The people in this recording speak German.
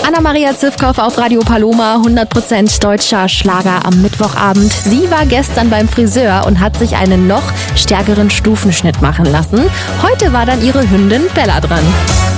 Anna-Maria Zivkow auf Radio Paloma, 100% deutscher Schlager am Mittwochabend. Sie war gestern beim Friseur und hat sich einen noch stärkeren Stufenschnitt machen lassen. Heute war dann ihre Hündin Bella dran.